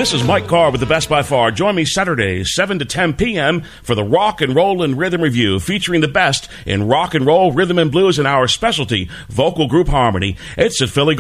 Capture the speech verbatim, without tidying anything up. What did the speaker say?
This is Mike Carr with the Best by Far. Join me Saturdays, seven to ten p.m. for the Rock and Roll and Rhythm Review, featuring the best in rock and roll, rhythm and blues, and our specialty, vocal group harmony. It's at Philly